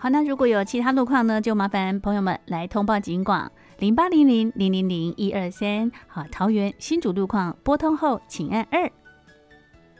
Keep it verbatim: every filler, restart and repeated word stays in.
好，那如果有其他路况呢，就麻烦朋友们来通报警广零八零零零零零一二三。好，桃园新竹路况拨通后请按二。